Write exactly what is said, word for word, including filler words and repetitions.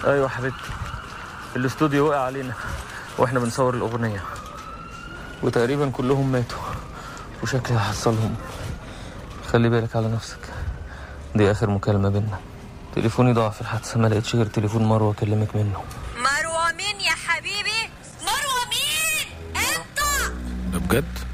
ايوه حبيبتي، الاستوديو وقع علينا واحنا بنصور الاغنيه، وتقريبا كلهم ماتوا وشكلي هحصلهم. خلي بالك على نفسك، دي اخر مكالمه بينا. تليفوني ضاع في الحادثه، ما لقيتش غير تليفون مروه اكلمك منه. مروه مين يا حبيبي؟ مروه مين انت؟ بجد؟